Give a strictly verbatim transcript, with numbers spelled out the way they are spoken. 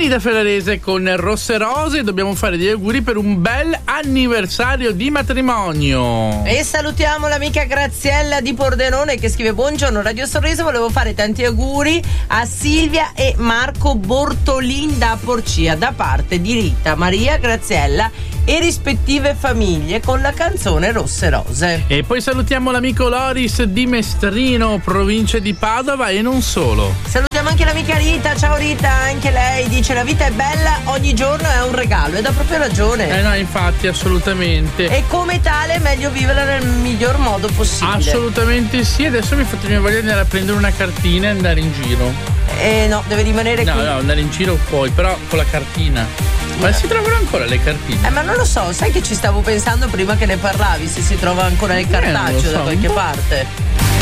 Anita Ferrarese con Rosse Rose. Dobbiamo fare degli auguri per un bel anniversario di matrimonio. E salutiamo l'amica Graziella di Pordenone che scrive: buongiorno Radio Sorriso, volevo fare tanti auguri a Silvia e Marco Bortolin da Porcia da parte di Rita, Maria, Graziella e rispettive famiglie con la canzone Rosse Rose. E poi salutiamo l'amico Loris di Mestrino, provincia di Padova, e non solo. Salutiamo anche l'amica Rita. Ciao Rita, anche lei dice: la vita è bella, ogni giorno è un regalo, ed ha proprio ragione. Eh no, infatti, assolutamente. E come tale è meglio viverla nel miglior modo possibile. Assolutamente sì. Adesso mi fate voglia di andare a prendere una cartina e andare in giro. Eh no, deve rimanere no, qui. No, no, andare in giro poi, però con la cartina. Ma si trovano ancora le cartine? Eh, ma non lo so, sai che ci stavo pensando prima che ne parlavi, se si trova ancora il cartaceo eh, so, da qualche parte.